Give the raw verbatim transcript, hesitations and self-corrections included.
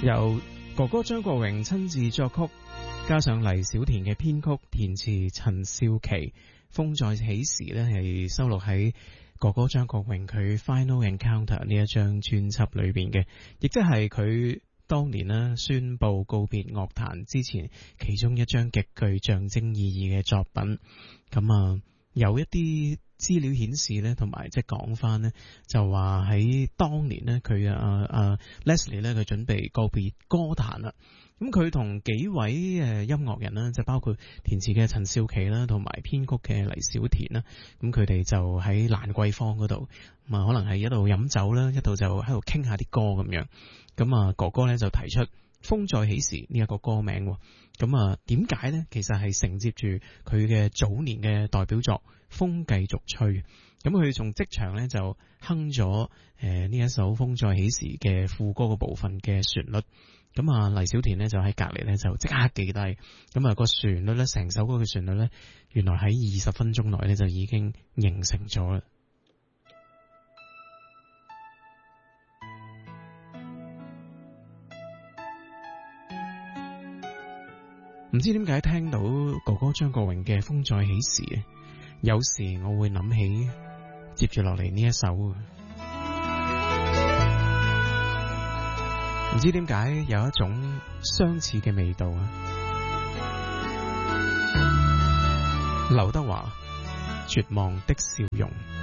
由哥哥張國榮親自作曲，加上黎小田嘅編曲，填詞陳少琪，風再起時呢係收錄喺哥哥張國榮佢 Final Encounter 呢一張專輯裏邊嘅，亦即係佢當年呢宣布告別樂壇之前其中一張極具象徵意義嘅作品。咁啊，有一啲資料顯示咧，同埋即係講翻咧，就話喺當年咧，佢啊啊 Leslie 咧，佢準備告別歌壇啦。咁佢同幾位誒音樂人啦，就包括填詞嘅陳少琪啦，同埋編曲嘅黎小田啦。咁佢哋就喺蘭桂坊嗰度，咁啊可能係一度飲酒啦，一度就喺度傾下啲歌咁樣。咁啊哥哥咧就提出風再起時呢一個歌名，咁啊點解呢？其實係承接住佢嘅早年嘅代表作《風繼續吹》，咁佢從即場呢就哼咗誒呢一首《風再起時》嘅副歌嘅部分嘅旋律，咁啊黎小田呢就喺隔籬呢就即刻記低，咁啊個旋律呢，成首歌嘅旋律呢，原來喺二十分鐘內呢就已經形成咗啦。唔知點解聽到哥哥張國榮嘅《風再起時》，有時我會諗起接住落嚟呢一首。唔知點解有一種相似嘅味道啊！劉德華《絕望的笑容》。